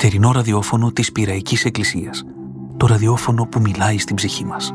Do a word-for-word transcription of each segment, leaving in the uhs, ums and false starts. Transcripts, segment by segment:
νυχτερινό ραδιόφωνο της Πειραϊκής Εκκλησίας. Το ραδιόφωνο που μιλάει στην ψυχή μας.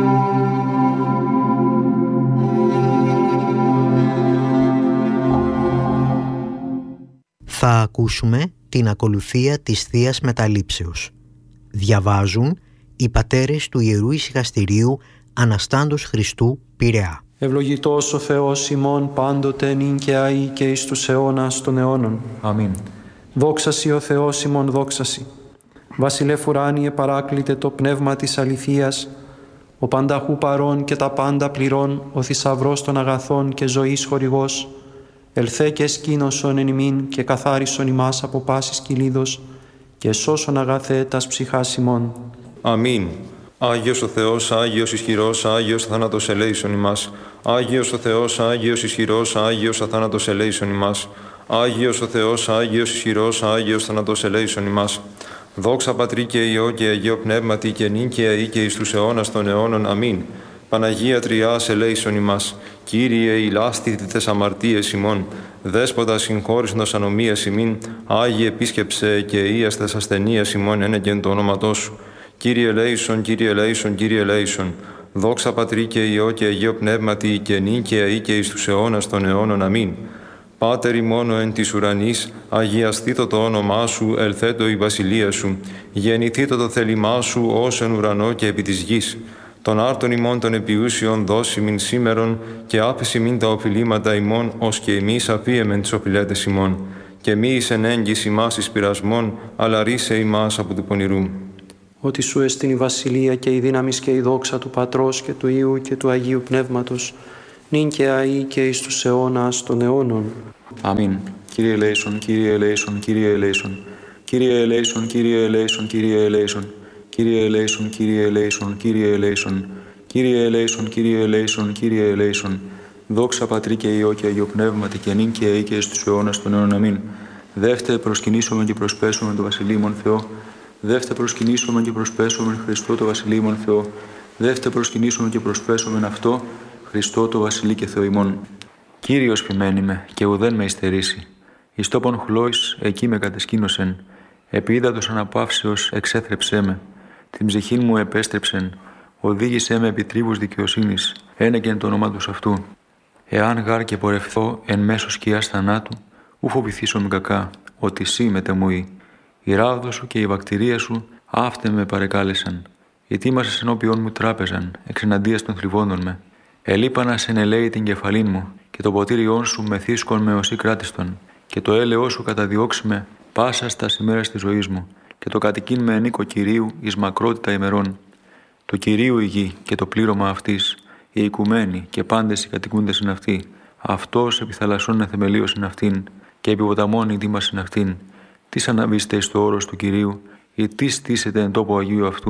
Θα ακούσουμε την ακολουθία της Θείας Μεταλήψεως. Διαβάζουν οι πατέρες του Ιερού Ησυχαστηρίου Αναστάντος Χριστού Πειραιά. Ευλογητός ο Θεός ημών πάντοτε νυν και αεί και εις τους αιώνας των αιώνων. Αμήν. Δόξα σοι ο Θεός ημών, δόξα σοι. Βασιλεύ ουράνιε παράκλητε το πνεύμα της αληθείας, ο πανταχού παρών και τα πάντα πληρών, ο θησαυρός των αγαθών και ζωής χορηγός, ελθέ και σκήνωσον εν ημίν και καθάρισον ημάς από πάσης κυλίδος και σώσον αγαθέ τας ψυχάς ημών. Αμήν. Άγιος ο Θεός, Άγιος ισχυρός, Άγιος αθάνατος ελέησον ημάς. Άγιος ο Θεός, Άγιος ισχυρός, Άγιος αθάνατος ελέησον ημάς. Άγιος ο Θεός, Άγιος ισχυρός, Άγιος θάνατος ελέησον ημάς. Δόξα Πατρί και Υιό και Αγίο Πνεύματι και νυν και αεί και εις τους αιώνας των αιώνων. Αμήν. Παναγία Τριάς ελέησον ημάς. Κύριε ηλάσθητη τες αμαρτίες ημών. Δέσποτα συγχώρησοντας ανομίες ημίν. Άγιε επίσκεψε και ίας τες ασθενείας ημών ένεκεν το όνοματό σου. Κύριε ελέησον, Κύριε ελέησον, Κύριε ελέησον. Δόξα Πατρί και Υιό και Αγίο Πνεύματι και νυν και αεί και εις τους αιώνας των αιώνων. Αμήν. Πάτερ ημών εν της ουρανής, αγιαστήτω το όνομά σου, ελθέτω η βασιλεία σου. Γεννηθήτω το θέλημά σου ως εν ουρανό και επί της γης. Των άρτων ημών των επιούσιων δώσει μην σήμερον και άφηση μην τα οφειλήματα ημών, ως και εμείς αφίεμεν τις οφειλέτες ημών. Και μη εις εν έγκυς ημάς εις πειρασμών, αλλά ρίσε ημάς από του πονηρού. Ότι σου εστίν η βασιλεία και η δύναμις και η δόξα του Πατρός και του Υιού και του Αγίου Πνεύματος, νυν και αεί και εις τους αιώνας των αιώνων. Αμήν. Κύριε ελέησον, Κύριε ελέησον, Κύριε ελέησον. Κύριε ελέησον, Κύριε ελέησον, Κύριε ελέησον. Κύριε ελέησον, Κύριε ελέησον, Κύριε ελέησον. Κύριε ελέησον, Κύριε ελέησον, Κύριε ελέησον. Δόξα Πατρί και Υιό και Αγίο Πνεύματι και νυν και αεί και εις τους αιώνας των αιώνων. Αμήν. Δεύτε προσκυνήσομεν και προσπέσομεν το Βασιλείμον Θεό. Δεύτε προσκυνήσομεν και προσπέσομεν Χριστό το Βασιλείμον Θεό. Δεύτε προσκυνήσομεν και προσπέσομεν αυτό Χριστό το Βασιλεί και Θεό ημών. Κύριος ποιμέν είμαι και ουδέν με υστερήσει. Εις τόπον χλώης εκεί με κατεσκήνωσεν. Επί ύδατος αναπαύσεως εξέθρεψέ με. Την ψυχήν μου επέστρεψεν. Οδήγησέ με επί τρίβους δικαιοσύνης. Ένεκεν το όνομα του αυτού. Εάν γάρ και πορευθώ εν μέσω σκιάς θανάτου, ου φοβηθήσω με κακά, ότι σύ μετεμούει. Η ράβδο σου και η βακτηρία σου αύτε με παρεκάλεσαν. Ετοίμασες ενώπιον μου τράπεζαν, εξεναντίας των θλιβόντων με. Ελείπανα σε ελέη την κεφαλήν μου, και το ποτήριόν σου με θύσκον με οσί κράτιστον, και το έλεό σου καταδιώξει με πάσα στα ημέρας της ζωής μου, και το κατοικίν με ενίκο Κυρίου εις μακρότητα ημερών. Το Κυρίου η γη και το πλήρωμα αυτής, οι οικουμένοι και πάντες οι κατοικούντες εν αυτή, αυτός επί θαλασσών εθεμελίωσιν αυτήν, και επί ποταμών ητήμασιν αυτήν. Τι αναβήστε εις το όρος του Κυρίου, ή τι στήσετε εν τόπο Αγίου αυτού,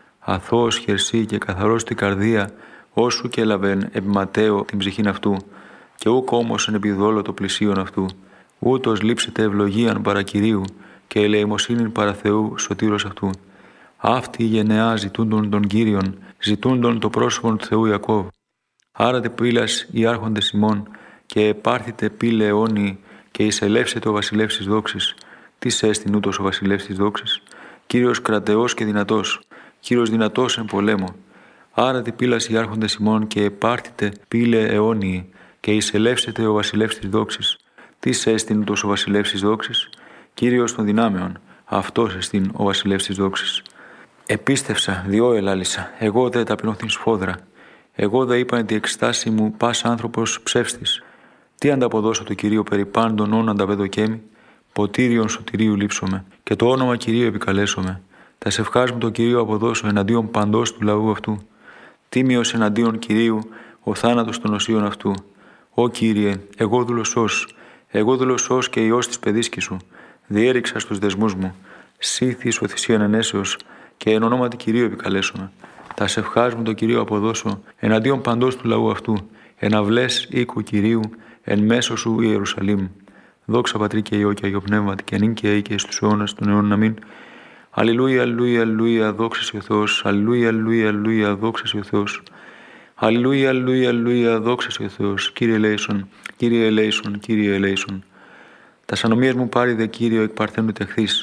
αθώος χερσί και καθαρός την καρδία, όσου και έλαβεν επιματέω την ψυχήν αυτού, και ούκ όμως εν επιδόλο το πλησίον αυτού, ούτως λείψετε ευλογίαν παρά Κυρίου, και ελεημοσύνην παρά Θεού σωτήρος αυτού. Αυτή η γενεά ζητούντον των Κύριων, ζητούντον το πρόσωπον του Θεού Ιακώβ. Άρατε πύλας οι άρχοντες ημών, και επάρθητε πύλε αιώνιοι, και εισελεύσετε ο βασιλεύς της δόξης. Τι έστιν ούτως ο βασιλεύς της δόξης, Κύριος κρατεός και δυνατός, Κύριος δυνατός εν πολέμο. Άρατε πύλας οι άρχοντες ημών, και επάρθητε πύλε αιώνιοι, και εισελεύσετε ο βασιλεύς της δόξης. Τι έστιν ούτως ο βασιλεύς της δόξης, Κύριος των δυνάμεων, αυτός εστιν ο βασιλεύς της δόξης. Επίστευσα, διό ελάλησα, εγώ δε ταπεινώθην σφόδρα. Εγώ δε είπαν τη εκστάση μου πας άνθρωπος ψεύστης. Τι ανταποδώσω το Κυρίο περί πάντων όν ανταπεδοκέμι, ποτήριον σωτηρίου λείψομαι, και το όνομα Κυρίου επικαλέσομαι. Τα σευχάς μου το Κυρίο αποδώσω εναντίον παντός του λαού αυτού. Τίμιος εναντίον Κυρίου ο θάνατος των οσίων αυτού. Ω Κύριε, εγώ δούλωσός, εγώ δούλωσός και Υιός της παιδίσκης σου, διέριξα στους δεσμούς μου. Σύθης ο θυσίαν ενέσεως, και εν ονόματι Κυρίου επικαλέσομαι. Τα σευχάς μου το Κυρίο αποδώσω εναντίον παντός του λαού αυτού. Εν αυλές οίκου Κυρίου, εν μέσω σου Ιερουσαλήμ. Δόξα Πατρί και Υιό και Αγίο Πνεύματι, και νυν και αεί και στους αιώνας των αιώνων. Αμήν. Αλληλούια, αλληλούια, αλληλούια, δόξα σοι ο Θεός. Αλληλούια, αλληλούια, αλληλούια, δόξα σοι ο Θεός. Αλληλούια, αλληλούια, αλληλούια, δόξα σοι ο Θεός. Κύριε ελέησον, Κύριε ελέησον, Κύριε ελέησον. Τα ανομίες μου πάρει δε Κύριο εκ παρθένου τεχθείς,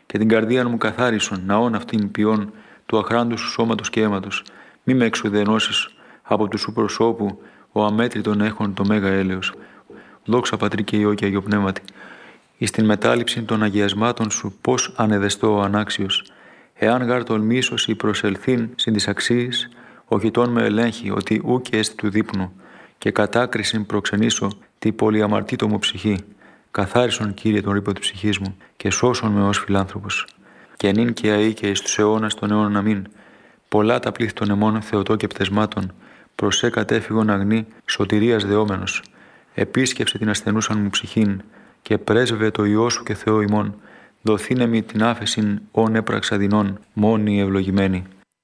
και την καρδία μου καθάρισον, ναών αυτήν ποιών του αχράντου σου σώματος και αίματος. Μη με εξουδενώσεις από του σου προσώπου, ο αμέτρητον έχων το μέγα έλεος. Δόξα Πατρί και Υιό και Αγίο Πνεύματι, εις την μετάληψη των αγιασμάτων σου, πώς ανεδεστώ ο ανάξιος. Εάν γάρ τολμήσος ή προσελθήν συν της αξίης, ο γειτόν με ελέγχει ότι ου και έστι του δείπνου, και κατάκρισιν προξενήσω τη πολυαμαρτήτω μου ψυχή. Καθάρισον, Κύριε, τον ρήπο της ψυχής μου, και σώσον με ως φιλάνθρωπος. Και νυν και αεί και εις τους αιώνας των αιώνων αμήν. Πολλά τα πλήθη των αιμών θεωτό και πτεσμάτων, προσέ κατέφυγον αγνή, σωτηρίας δεόμενος. Επίσκεψε την ασθενούσαν μου ψυχήν, και πρέσβευε το Υιό σου και Θεό ημών. Δοθήνε μη την άφεσιν όν έπραξα δεινών, μόνοι ευλογημένοι.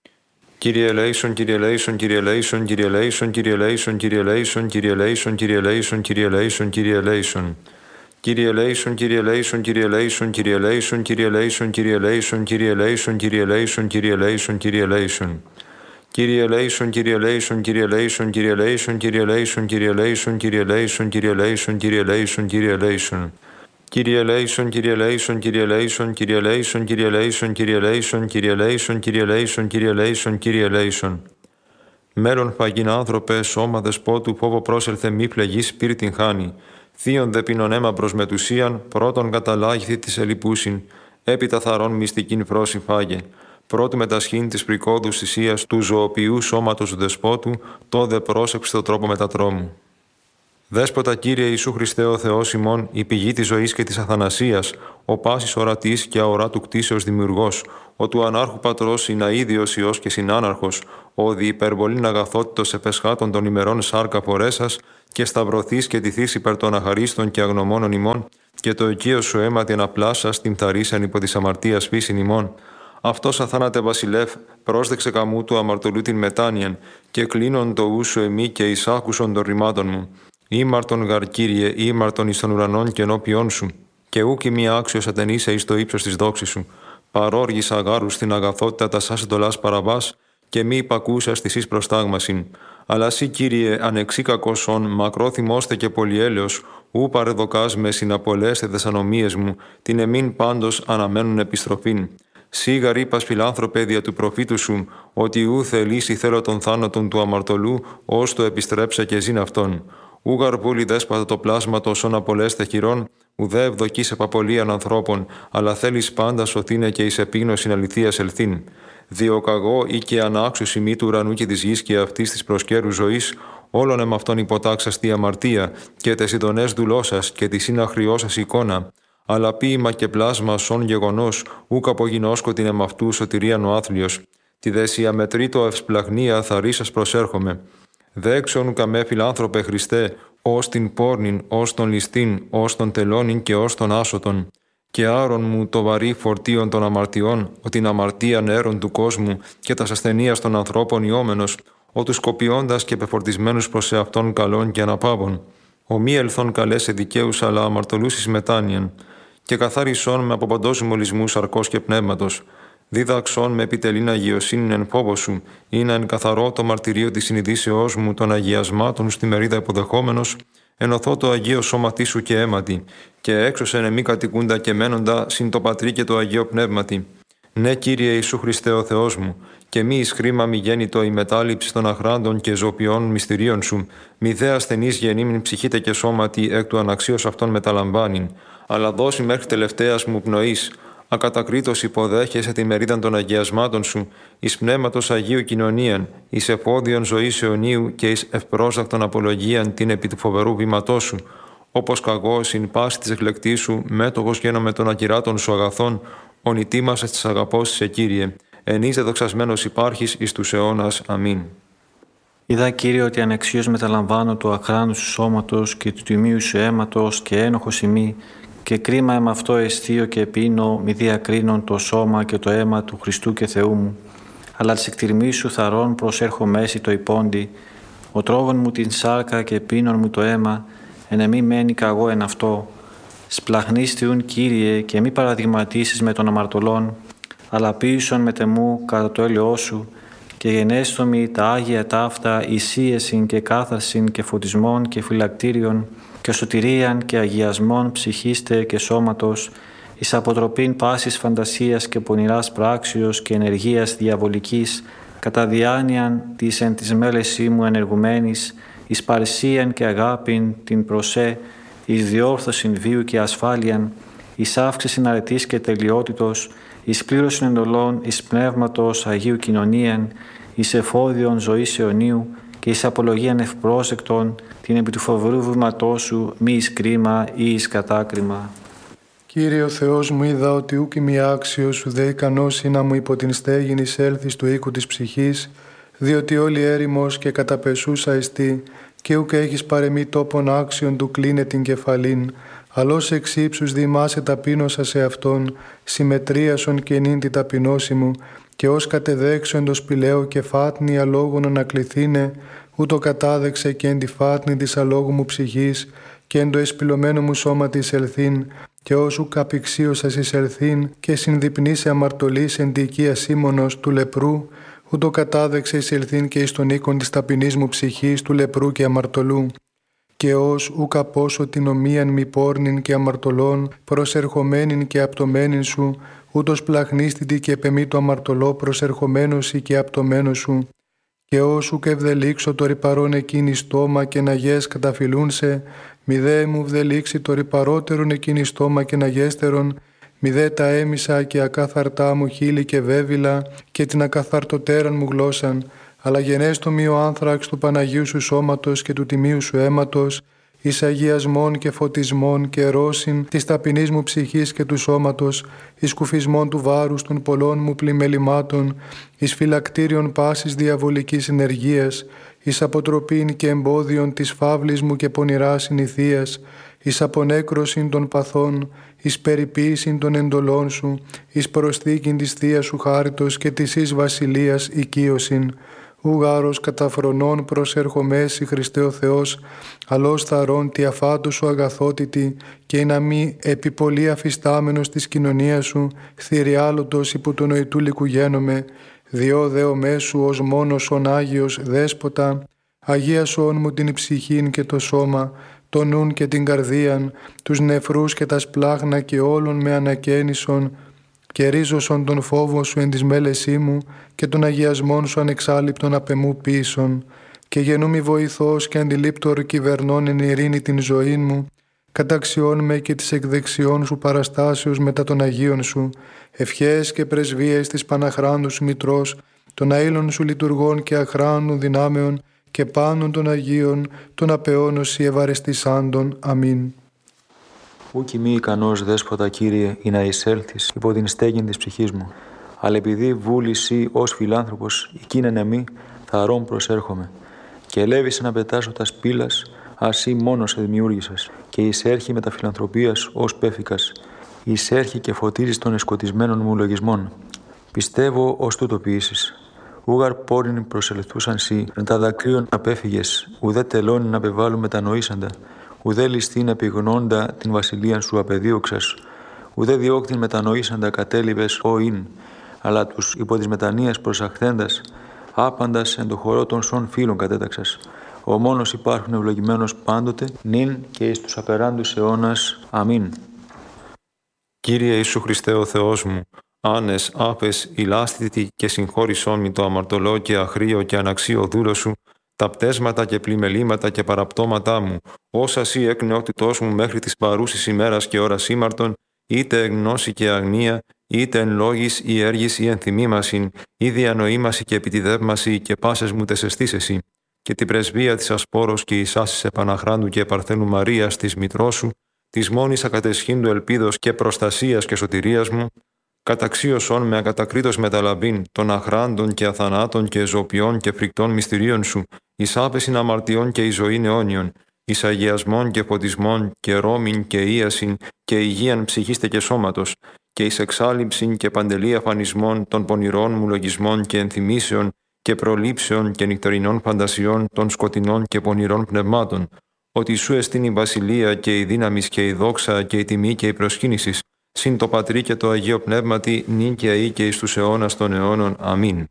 Κύριε ελέησον, Κύριε ελέησον, Κύριε ελέησον, Κύριε ελέησον, Κύριε ελέησον, Κύριε ελέησον, Κύριε ελέησον, Κύριε ελέησον, Κύριε ελέησον, Κύριε ελέησον. Κύριε ελέησον, Κύριε ελέησον, Κύριε ελέησον, Κύριε ελέησον, Κύριε ελέησον, Κύριε ελέησον, Κύριε ελέησον, Κύριε ελέησον, Κύριε ελέησον, Κύριε ελέησον. Κύριε ελέησον, Κύριε ελέησον, Κύριε ελέησον, Κύριε ελέησον, Κύριε ελέησον, Κύριε ελέησον, Κύριε ελέησον, Κύριε ελέησον, Κύριε ελέησον, Κύριε ελέησον. Κύριε ελέησον, Κύριε ελέησον, Κύριε ελέησον, Κύριε ελέησον, Κύριε ελέησον, Κύριε ελέησον, Κύριε ελέησον, Κύριε ελέησον, Κύριε ελέησον, Κύριε ελέησον. Μέλλον φαγήν άνθρωπε, σώμα δεσπότου, φόβο πρόσελθε μη πλεγείς πύρ την χάνη. Θείον δε πίνον αίμα προς μετουσίαν, πρώτον καταλάγηθη της ελιπούσιν, έπειτα θαρών μυστικήν φρόση φάγε. Πρώτη μετασχήν της πρικόδους θυσίας του ζωοποιού σώματος του δεσπότου, το δε πρόσεψε το τρόπο μετατρόμου. Δέσποτα Κύριε Ιησού Χριστέ ο Θεός ημών, η πηγή της ζωής και της αθανασίας, ο πάσης ορατής και αοράτου κτίσεως δημιουργός, ο του ανάρχου πατρός συναίδιος Υιός και συνάναρχος, ο δι υπερβολήν αγαθότητος επεσχάτων των ημερών σάρκα φορέσας και σταυρωθείς και τηθείς υπέρ των αχαρίστων και αγνωμόνων ημών, και το οικείο σου αίματι αναπλάσας την θαρίσαν υπό της αμαρτίας φύσιν ημών. Αυτός αθάνατε βασιλεύ, πρόσδεξε καμού του αμαρτωλού την μετάνοιαν, και κλείνον το ούσου εμεί και εισάκουσον των ρημάτων μου. Ήμαρτον γαρ Κύριε, ήμαρτον εις των ουρανών και ενώπιόν σου, και ούκ ημί άξιος ατενήσε εις το ύψος της δόξης σου. Παρόργησα γάρου στην αγαθότητα τα σας εντολάς παραβάς, και μη υπακούσας της εις προστάγμασιν. Αλλά σύ Κύριε, ανεξή κακόσον, μακρό θυμώστε και πολυέλεος, ου παρεδοκάς με συναπολέστε τες ανομίες μου, την εμήν πάντως αναμένουν επιστροφήν. Σίγαρ είπας φιλάνθρωπε δια του προφήτου σου, ότι ου θελήσει θέλω τον θάνατον του αμαρτωλού, ως το επιστρέψα και ζήν αυτόν. Ου γαρβούλη δέσπατα το πλάσματος όν απολέστε χειρών, ουδέ ευδοκείς επαπολίαν ανθρώπων, αλλά θέλεις πάντα σωθήνε και εις επίγνωσιν αληθείας ελθύν. Διοκαγώ ή και ανάξους ημί του ουρανού και της γης και αυτής της προσκέρου ζωής, όλων εμ' αυτόν υποτάξας τη αμαρτία, και τες ειδονές δουλώσας και τη συναχριώσας εικόνα. Αλλά ποίημα και πλάσμα σον γεγονός, ούκ απογινώσκω την εμ' αυτού σωτηρίαν ο άθλιος. Τη δεσία μετρήτω ευσπλαγνία θαρίσας προσέρχομαι. Δέξον καμέ φιλάνθρωπε Χριστέ, ως την πόρνην, ως τον ληστήν, ως τον τελώνην και ως τον άσωτον. Και άρον μου το βαρύ φορτίον των αμαρτιών, ο την αμαρτία νέρων του κόσμου και τας ασθενείας των ανθρώπων ιόμενος, ο τους κοπιώντας και πεφορτισμένους προς εαυτόν καλών και αναπάβων. Ο μη ελθόν καλέσε δικαίους, αλλά αμαρτωλούς εις μετάνοιαν. Και καθάρισόν με από παντός μολυσμού σαρκός και πνεύματος. Δίδαξον με επιτελήν αγιοσύνην εν φόβο σου, ή να εν καθαρό το μαρτυρίο της συνειδήσεώς μου των αγιασμάτων στη μερίδα υποδεχόμενος, ενωθώ το Αγίο Σώματί σου και αίματι, και έξωσεν εμεί κατοικούντα και μένοντα συν το Πατρί και το Αγίο Πνεύματι. Ναι, Κύριε Ιησού Χριστέ ο Θεός μου, και μη εις χρήμα μη γέννητο η μετάληψη των αχράντων και ζωπιών μυστηρίων σου, μη δε ασθενής γεννήμην ψυχήτε και σώματι εκ του αναξίως αυτών μεταλαμβάνειν, αλλά δώσει μέχρι τελευταίας μου πνοής. Ακατακρίτως υποδέχεσαι τη μερίδα των αγιασμάτων σου, εις πνεύματος Αγίου κοινωνίαν, εις εφόδιον ζωής αιωνίου και εις ευπρόσδακτον απολογίαν την επί του φοβερού βήματός σου. Όπως καγώ συν πάση της εκλεκτής σου, μέτοχος γίνομαι των ακυράτων σου αγαθών, ονητήμασες της αγαπός σε Κύριε. Ενείς δεδοξασμένος υπάρχεις εις τους αιώνας. Αμήν. Είδα, Κύριε, ότι ανεξίως μεταλαμβάνω του αχράντου σου σώματος και του τιμίου σου αίματος και ένοχος ημί, και κρίμα εμ' αυτό εστίω και πίνω, μη διακρίνων το σώμα και το αίμα του Χριστού και Θεού μου. Αλλά της εκτιρμής σου θαρών προσέρχω μέση το υπόντι, ο τρόβων μου την σάρκα και πίνων μου το αίμα, εν εμή μένει καγώ εν αυτό. Σπλαχνίστιουν, Κύριε, και μη παραδειγματίσεις με των αμαρτωλών, αλλά ποίησον με τεμού κατά το έλεος σου, και γενέστομοι τα Άγια ταύτα εισίεσιν και κάθαρσιν και φωτισμών και φυλακτήριον, και σωτηρίαν και αγιασμών ψυχίστε και σώματος, εις αποτροπήν πάσης φαντασίας και πονηράς πράξεως και ενεργείας διαβολικής, κατά διάνοιαν της εν της μέλεσή μου ενεργουμένης, εις παρησίαν και αγάπην την προσέ, εις διόρθωσιν βίου και ασφάλειαν, εις αύξησιν αρετής και τελειότητος, εις πλήρωσιν εντολών, εις πνεύματος Αγίου κοινωνίαν, εις εφόδιον ζωής αιωνίου και εις απολογίαν ευπρόσεκτον, την επί του φοβερού βήματός σου, μη εις κρίμα ή εις κατάκριμα. Κύριε ο Θεός μου, είδα ότι ούκ είμαι άξιος σου δε ικανός ή να μου υπό την στέγην εισέλθεις του οίκου της ψυχής, διότι όλη έρημος και καταπεσούσα εστί, και ούκ έχεις παρεμή τόπον άξιον του κλείνε την κεφαλήν, αλλώς εξ ύψους δημάσαι ταπείνωσα σε αυτόν, συμμετρίασον και νυν τη ταπεινώση μου, και ως κατεδέξω εν το σπηλαίο και φάτνη αλόγων ανακληθήνε, ούτω κατάδεξε και εν τη φάτνη της αλόγου μου ψυχής, και εν το εσπηλωμένο μου σώμα της ελθύν, και όσου καπηξίωσας εισελθύν και συνδιπνήσε αμαρτωλής εν τη οικία Σίμωνος του λεπρού, ούτω κατάδεξε εισελθύν και εις τον οίκον της ταπεινής μου ψυχής του λεπρού και αμαρτωλού. Και ως ουκ απώσω την ομοίαν μη πόρνην και αμαρτωλών προσερχομένην και απτωμένην σου, ούτως πλαχνίστητη και επεμή το αμαρτωλό προσερχομένος ή και απτωμένος σου. Και όσου και ευδελίξω το ρυπαρόν εκείνη στόμα και να γες καταφυλούνσε, μη δε μου βδελίξει το ρυπαρότερον εκείνη στόμα και να γέστερον, μη δε τα έμισα και ακάθαρτά μου χείλη και βέβυλα και την ακαθαρτοτέραν μου γλώσσαν, αλλά γενέστο μη ο άνθραξ του Παναγίου σου σώματος και του τιμίου σου αίματος, εις αγιασμών και φωτισμών και ρώσιν της ταπεινής μου ψυχής και του σώματος, εις κουφισμών του βάρους των πολλών μου πλημελημάτων, εις φυλακτήριον πάσης διαβολικής ενεργείας, εις αποτροπήν και εμπόδιον της φαύλης μου και πονηράς συνηθίας, εις απονέκρωσιν των παθών, εις περιποίησιν των εντολών σου, εις προσθήκην της θείας σου χάριτος και της εις βασιλείας οικείωσιν. Ουγάρος καταφρονών προσερχομέσι Χριστέ ο Θεός, αλώς θαρών τη αφάτου σου αγαθότητη και ή να μη επιπολή αφιστάμενος της κοινωνίας σου, θηριάλωτος υπό του νοητού λικουγένομαι, διό δεο μέσου ως μόνος ον Άγιος Δέσποτα, αγίασον μου την ψυχήν και το σώμα, το νουν και την καρδίαν, τους νεφρούς και τα σπλάχνα και όλων με ανακαίνισον, και ρίζωσον τον φόβο σου εν της μέλεσή μου και των αγιασμών σου ανεξάλληπτον απεμού πίσων, και γενούμι βοηθός και αντιλήπτορ κυβερνών εν ειρήνη την ζωή μου, καταξιών με και της εκδεξιών σου παραστάσεως μετά των Αγίων σου, ευχές και πρεσβείες της Παναχράντου σου Μητρός, των αήλων σου λειτουργών και αχράντων δυνάμεων και πάντων των Αγίων, των απεώνωση ευαρεστησάντων. Αμήν. Ούκ μη ικανός Δέσποτα, Κύριε, ή να εισέλθεις υπό την στέγην της ψυχής μου, αλλά επειδή βούλησι ως φιλάνθρωπος εκείνεν εμή, θαρών προσέρχομαι, και ελεύησε να πετάσω τα σπήλας, ας ή μόνος σε δημιούργησας, και εισέρχει με τα φιλανθρωπίας ως πέφικας, εισέρχει και φωτίζεις των εσκοτισμένων μου λογισμών. Πιστεύω ως τούτο ποιήσεις. Ούγαρ πόριν προσελθούσαν σοι, με τα δακρύων απέφυγες, ουδέ τελώνει να πεβάλλουν μετανοήσαντα, ουδέ ληστήν επιγνώντα την βασιλείαν σου απεδίωξας, ουδέ διώκτην μετανοήσαντα κατέλειβες ο ειν, αλλά τους υπό της μετανοίας προσαχθέντας, άπαντας εν το χορό των σών φίλων κατέταξας. Ο μόνος υπάρχουν ευλογημένος πάντοτε, νυν και εις τους απεράντους αιώνας. Αμήν. Κύριε Ιησού Χριστέ ο Θεός μου, άνες, άπες, ηλάστητη και συγχώρησόν μη το αμαρτωλό και αχρίο και αναξίο δούλο σου, τα πτέσματα και πλημελήματα και παραπτώματά μου, όσα σύ εκ νεότητός μου μέχρι της παρούσης ημέρας και ώρας ήμαρτον, είτε εν γνώση και αγνία, είτε εν λόγης ή έργης ή εν θυμήμασιν, ή διανοήμαση και επιτιδεύμαση και πάσες μου τεσεστήσεσι, και την πρεσβεία της ασπόρος και εις άσης επαναχράντου και παρθένου Μαρίας της μητρός σου, της μόνης ακατεσχύντου ελπίδος και προστασίας και σωτηρίας μου, καταξίωσον με ακατακρίτως μεταλαβήν των αχράντων και αθανάτων και ζωπιών και φρικτών μυστηρίων σου, εις άπεσιν αμαρτιών και εις ζωήν αιώνιον, εις αγιασμών και φωτισμών και ρόμην και ίασιν και υγείαν ψυχίστε και σώματος, και εις εξάλληψιν και παντελή αφανισμών των πονηρών μου λογισμών και ενθυμίσεων και προλήψεων και νυχτερινών φαντασιών των σκοτεινών και πονηρών πνευμάτων, ότι σου εστίν η βασιλεία και η δύναμις και η δόξα και η τιμή και η προσκύνησης, συν το Πατρί και το Αγίο Πνεύματι, νυν και αεί και εις τους αιώνας των αιώνων. Αμήν.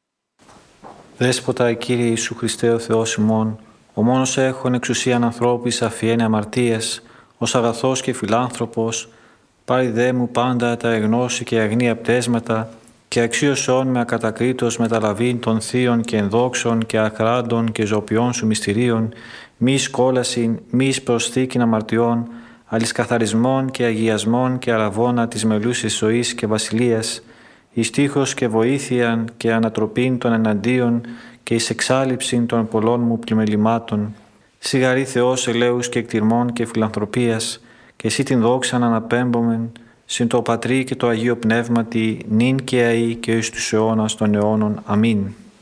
Δέσποτα, Κύριε Ιησού Χριστέ ο Θεός ημών, ο μόνος έχων εξουσίαν ανθρώπης αφιένει αμαρτίες, ως αγαθός και φιλάνθρωπος, Πάρει δε μου πάντα τα εγνώση και αγνία πτέσματα και αξίωσόν με ακατακρίτως μεταλαβήν των θείων και ενδόξων και αχράντων και ζωπιών σου μυστηρίων, μη σκόλασιν, μη προσθήκην αμαρτιών, αλισκαθαρισμών και αγιασμών και αραβώνα της μελούσης ζωής και βασιλείας, εις τείχος και βοήθειαν και ανατροπήν των εναντίον και εις εξάλληψην των πολλών μου πλημελημάτων. Σιγαρή Θεός ελέους και εκτιρμών και φιλανθρωπίας, και εσύ την δόξαν αναπέμπομεν, συν το Πατρί και το Αγίο Πνεύματι, νυν και αεί και εις τους αιώνας των αιώνων. Αμήν.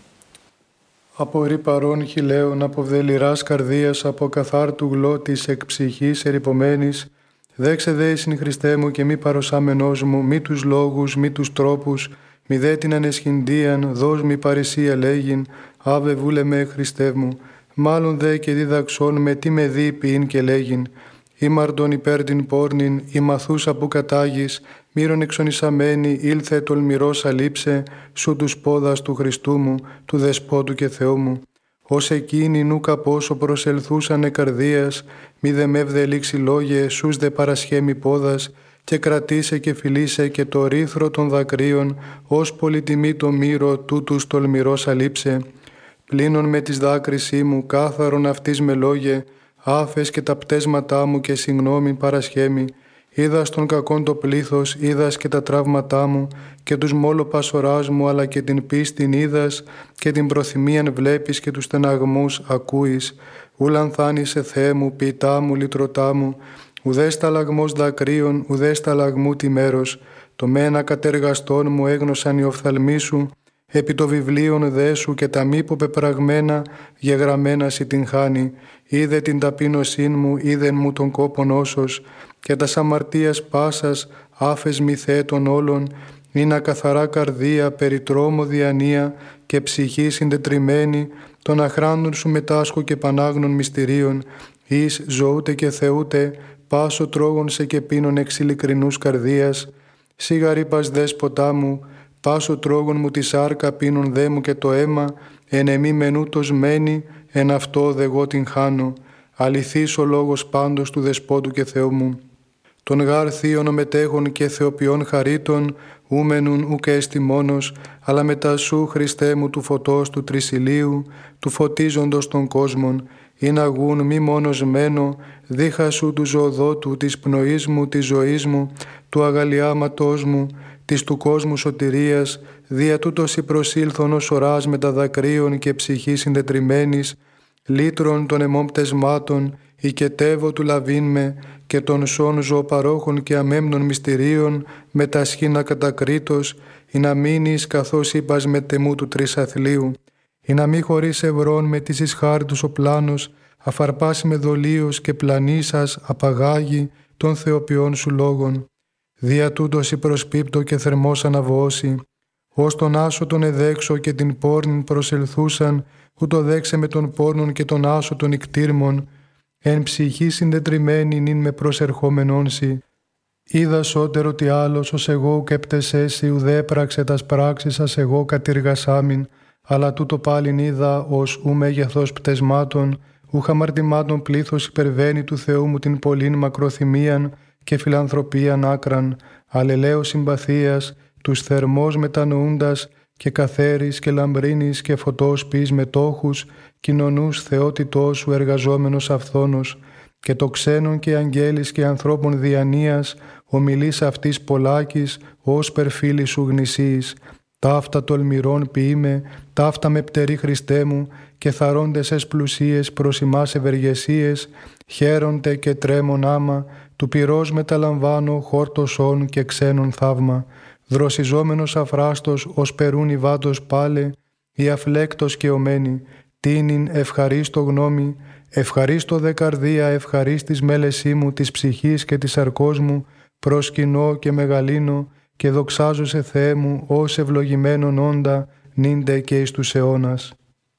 Απορρί παρών χιλέων, από βδελιράς καρδίας, από καθάρτου γλώτης εκ ψυχής ερυπωμένης, δέξε δε εισιν Χριστέ μου και μη παροσάμενός μου, μη τους λόγους, μη τους τρόπους, μη δε την ανεσχυντίαν, δώσ' μη παρησία λέγειν, άβε βούλε με Χριστέ μου, μάλλον δε και διδαξών με τι με δει ποιήν και λέγειν, ήμαρτον υπέρ την πόρνην, η μαθούσα που κατάγεις, μύρον εξονισαμένη, ήλθε τολμηρός αλείψε, σου τους πόδας του Χριστού μου, του Δεσπότου και Θεού μου. Ως εκείνοι νούκα πόσο προσελθούσανε καρδίας, μη δε με ευδελίξει λόγε, σούς δε παρασχέμι πόδας, και κρατήσε και φιλήσε και το ρήθρο των δακρύων, ως πολυτιμή το μύρο τούτους τολμηρός αλείψε. Πλύνων με τις δάκρυσή μου, κάθαρον αυτής με λόγε, άφες και τα πτέσματά μου και συγνώμη παρασχέμι. Είδας τον κακόν το πλήθος, είδας και τα τραύματά μου και τους μόλο πασοράς μου, αλλά και την πίστην είδας και την προθυμίαν βλέπεις και τους στεναγμούς ακούεις. Ούλαν θάνησε Θεέ μου, ποιητά μου, λυτρωτά μου, ουδέ σταλαγμός δακρύων, ουδέ σταλαγμού τη μέρος. Το μένα κατεργαστών μου έγνωσαν οι οφθαλμοί σου, επί το βιβλίον δε σου και τα μη πεπραγμένα γεγραμμένα σοι την χάνει. Είδε την ταπείνωσήν μου, είδεν μου τον κόπον όσος, και τας αμαρτίας πάσας άφες μη θέτων όλων, είναι καθαρά καρδία, περί τρόμο διανία και ψυχή συντετριμένη, των αχράντων σου μετάσχω και πανάγνων μυστηρίων, εις ζωούτε και θεούτε, πάσο τρόγων σε και πίνων εξ ειλικρινούς καρδίας. Σιγαρή πας δέσποτά μου, πάσο τρόγων μου τη σάρκα πίνων δε μου και το αίμα, εν εμή μενούτος μένει, εν αυτό δε εγώ την χάνω. Αληθής ο λόγος πάντως του Δεσπότου και Θεού μου. Των γάρ θείων μετέχων και θεοποιών χαρίτων, ούμενουν ουκ έστι μόνος, αλλά μετά σου Χριστέ μου του φωτός του τρισιλίου, του φωτίζοντος των κόσμων, ειν αγούν μη μόνος μένω, δίχα σου του ζωοδότου, της πνοής μου, της ζωής μου, του αγαλιάματός μου, της του κόσμου σωτηρίας, δια τούτος η προσήλθον ως οράς με τα δακρύων και ψυχή συντετριμένης, λύτρων των αιμών πτεσμάτων, οικετεύω του λαβήν με, και των σών ζωοπαρόχων και αμέμνων μυστηρίων, με τα σχήνα κατακρίτως, ή να μείνεις καθώς είπας με τεμού του τρισαθλίου, ή να μη χωρίς ευρών με της ισχάρτους ο πλάνος, αφαρπάσει με δολίος και πλανήσας απαγάγει των θεοποιών σου λόγων. Δια τούτος η προσπίπτω και θερμός αναβώσει, ως τον άσο τον εδέξω και την πόρνην προσελθούσαν, ούτω δέξε με τον πόρνων και τον άσο των ικτήρμων, εν ψυχή συντετριμένη νυν με προσερχόμενον σοι. Είδα σώτερο τι άλλος ως εγώ ουκ επτεσέσι, ουδέ έπραξε τας πράξεις ας εγώ κατηργασάμιν, αλλά τούτο πάλιν είδα ως ου μέγεθος πτεσμάτων, ου χαμαρτημάτων πλήθος υπερβαίνει του Θεού μου την πολλήν μακροθυμίαν και φιλανθρωπίαν άκραν, αλλελέως συμπαθίας, τους θερμός μετανοούντας και καθαίρης και λαμπρίνης και φωτός ποιείς μετόχους, κοινωνούς θεότητός σου εργαζόμενος αυθόνος, και το ξένον και αγγέλης και ανθρώπων διανοίας, ομιλείς αυτής πολλάκης, ως περφίλη σου γνησίης. Ταύτα τολμηρών ποιείμαι, ταύτα με πτερή Χριστέ μου, και θαρόντες εσ πλουσίες προς ημάς ευεργεσίες, χαίρονται και τρέμον άμα, του πυρός μεταλαμβάνω χόρτωσον και ξένον θαύμα. Δροσιζόμενος αφράστος, ως περούν η βάτος πάλε, η αφλέκτος και ομένη, τίνην ευχαρίστω γνώμη, ευχαρίστω δε καρδία, ευχαρίστης μέλεσή μου, της ψυχής και της αρκός μου, προσκυνώ και μεγαλύνω, και δοξάζω σε Θεέ μου, ως ευλογημένον όντα, νύντε και εις τους αιώνας.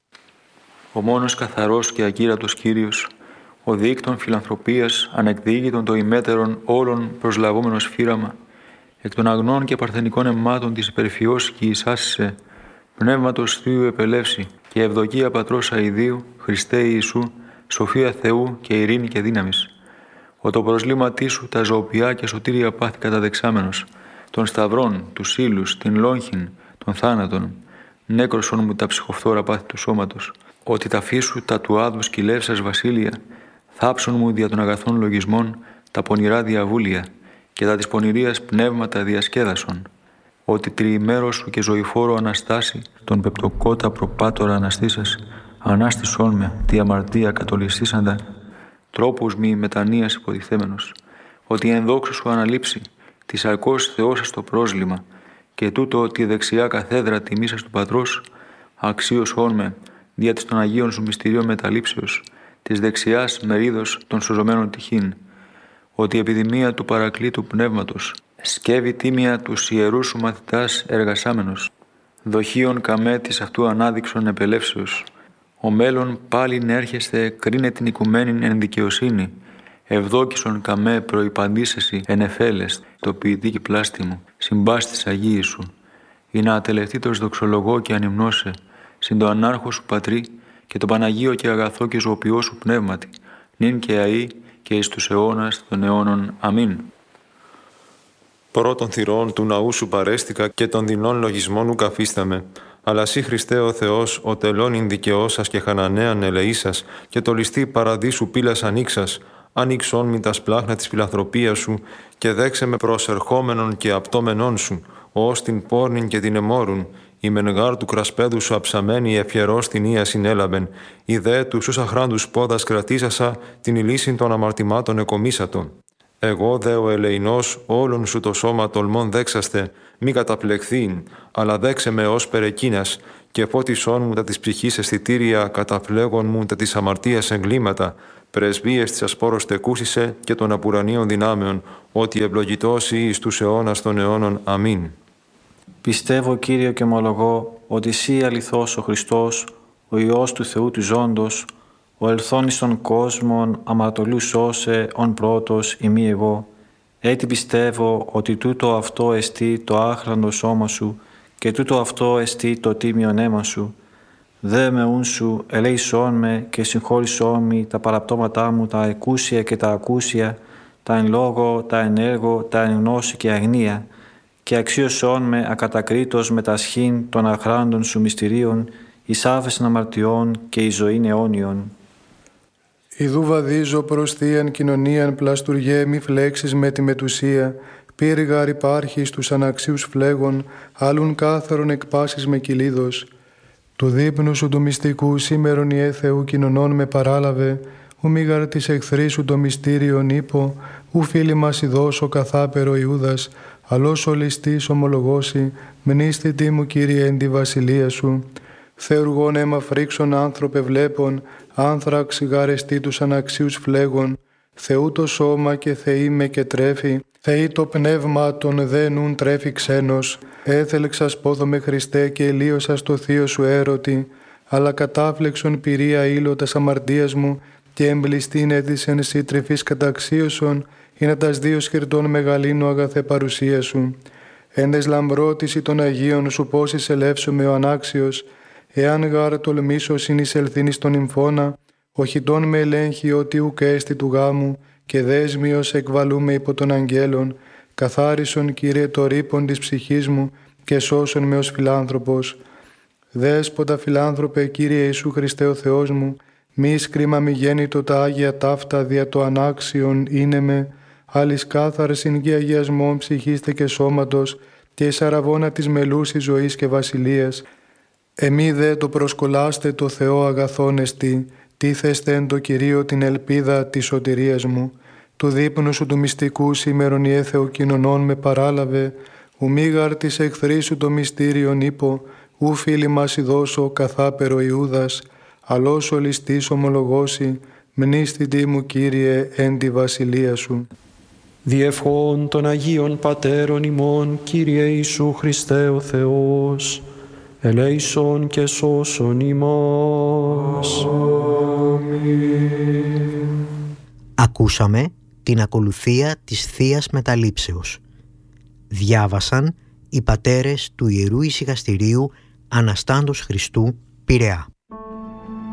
Ο μόνος καθαρός και ακύρατος Κύριος, ο δίκτων φιλανθρωπίας, ανεκδίκητον το ημέτερον όλων προσλαβόμενος φύραμα, εκ των αγνών και παρθενικών αιμάτων της υπερφιός και εισάσισε, πνεύματος Θείου επελεύσει και ευδοκία Πατρός αηδίου, Χριστέ Ιησού, σοφία Θεού και ειρήνη και δύναμης. Ο το προσλήματί σου τα ζωοποιά και σωτήρια πάθη καταδεξάμενος, των σταυρών, τους ύλους, την λόγχην, των θάνατων, νέκρωσον μου τα ψυχοφθόρα πάθη του σώματος, ότι τα φύσου τα του άδου κυλεύσας βασίλεια, θάψον μου δια των αγαθών λογισμών τα πονηρά διαβούλια και τα της πονηρίας πνεύματα διασκέδασον, ότι τριημέρος σου και ζωηφόρο αναστάσει, τον πεπτοκότα προπάτορα αναστήσας, ανάστησόν με τη αμαρτία κατολιστήσαντα, τρόπους μη μετανοίας υποτιθέμενος, ότι εν δόξου σου αναλείψει, της αρκός Θεώσας το πρόσλημα, και τούτο ότι δεξιά καθέδρα τιμήσας του Πατρός, αξίωσόν με, δια της των Αγίων σου μυστηρίων μεταλήψεως, της δεξιάς μερίδος των σωζωμένων τυχήν, ότι η επιδημία του παρακλήτου πνεύματος, σκεύει τίμια τους ιερούς σου μαθητάς εργασάμενος, δοχείων καμέ της αυτού ανάδειξον επελεύσεως, ο μέλλον πάλιν έρχεστε κρίνε την οικουμένην εν δικαιοσύνη, ευδόκησον καμέ προϋπαντήσεσι εν εφέλες, το ποιητήκη πλάστη μου, συμπάστης Αγίη σου, ή να ατελευτήτως δοξολογώ και ανυμνώσε, συν το ανάρχο σου Πατρί και το Παναγίο και αγαθό και ζωοποιό σου πνεύματι, νυν και αεί και εις τους αιώνας των αιώνων. Αμήν. Πρώτων θυρών του ναού σου παρέστηκα και των δεινών λογισμών ου καφίσταμε. Αλλά σύ Χριστέ ο Θεός, ο τελώνην δικαιώσας και χανανέαν ελεήσας, και το ληστή παραδείσου πύλας ανοίξας, ανοίξον μη τα σπλάχνα της φιλανθρωπίας σου, και δέξε με προσερχόμενον και απτόμενον σου, ως την πόρνην και την εμόρουν, η μενγάρ του κρασπέδου σου αψαμένη ευχερός την ία συνέλαβεν, η δε του σου αχράντους πόδας κρατήσασα, την ηλίσιν των αμαρτημάτων εκομίσατον. Εγώ δε ο ελεηνός όλων σου το σώμα τολμών δέξαστε, μη καταπλεχθήν, αλλά δέξε με ως περεκίνας, και φώτισόν μου τα της ψυχής αισθητήρια, καταφλέγον μου τα της αμαρτίας εγκλήματα, πρεσβείες της ασπόρος τεκούσισε και των απουρανίων δυνάμεων, ότι ευλογητός ή εις τους αιώνας των αιώνων. Αμήν. Πιστεύω, Κύριε, και ομολογώ ότι Συ αληθώς ο Χριστός, ο Υιός του Θεού του Ζώντος, ο ελθόν εις των κόσμων αμαρτωλού σώσε, ον πρώτος ημί εγώ. Έτσι πιστεύω ότι τούτο αυτό εστί το άχραντο σώμα σου και τούτο αυτό εστί το τίμιον αίμα σου. Δε με ούν σου ελέησόν με και συγχώρησόν με τα παραπτώματά μου, τα εκούσια και τα ακούσια, τα εν λόγω, τα εν έργο, τα εν γνώση και αγνία, και αξίωσόν με ακατακρίτως με τα σχήν των αχράντων σου μυστηρίων, εις άφεσιν αμαρτιών και εις ζωήν αιώνιον. Ιδού βαδίζω προς θείαν κοινωνίαν πλαστουργέ μη φλέξεις με τη μετουσία, πύργαρ υπάρχει στους αναξίους φλέγων, άλλουν κάθαρον εκπάσεις με κυλίδος. Του δείπνου σου του μυστικού σήμερον ιε Θεού κοινωνών με παράλαβε, ου μήγαρ της εχθρή σου το μυστήριον ύπο, ου φίλοι μας ειδώσω καθάπερο Ιούδας, αλός ο ληστής ομολογώσει, μνήστη τι μου Κύριε εν τη βασιλεία σου. Θεουργών αίμα φρίξον άνθρωπε βλέπων, άνθραξ γαρεστή τους αναξίους φλέγων, Θεού το σώμα και Θεή με και τρέφει, Θεή το πνεύμα των δε νουν τρέφει ξένος, έθελξας πόδομε Χριστέ και ελίωσας το θείο σου έρωτη, αλλά κατάφλεξον πυρία ήλω τας αμαρτίας μου και εμπλιστήν έδισεν σύ τρυφής καταξίωσον, είναι τας δύο σκυρτών μεγαλύνου αγαθέ παρουσία σου. Έντες λαμπρότηση των Αγίων σου πώς εισελεύσομαι ο ανάξιος, εάν γάρ τολμήσω συνεισελθήν εις τον νυμφώνα, οχιτών με ελέγχει ότι ουκ έστι του γάμου, και δέσμιος εκβαλούμε υπό των αγγέλων, καθάρισον Κύριε το ρήπον της ψυχής μου και σώσον με ως φιλάνθρωπος. Δέσποτα φιλάνθρωπε Κύριε Ιησού Χριστέ ο Θεός μου, μη σκρίμα μη γέννητο τα Άγια ταύτα δια το ανάξιον είναι με, άλλης κάθαρσιν και αγιασμών ψυχήστε και σώματος και εις αραβώνα της μελούσης ζωής και βασιλείας. Εμεί δε το προσκολάστε το Θεό αγαθόν εστί, τίθεστε εν το Κυρίω την ελπίδα της σωτηρίας μου. Του δείπνου σου του μυστικού σήμερον ιε Θεού κοινωνών με παράλαβε, ου μήγαρ της εχθρής σου το μυστήριον ύπο, ου φίλοι μας ειδώσω καθάπερο Ιούδας, αλός ο ληστής ομολογώσει, μνήσθητη μου Κύριε εν τη βασιλεία σου. Διευχών των Αγίων Πατέρων ημών, Κύριε Ιησού Χριστέ ο Θεός, ελέησον και σώσον ημάς. Ακούσαμε την ακολουθία της Θείας Μεταλήψεως. Διάβασαν οι πατέρες του Ιερού Ησυχαστηρίου Αναστάντος Χριστού, Πειραιά.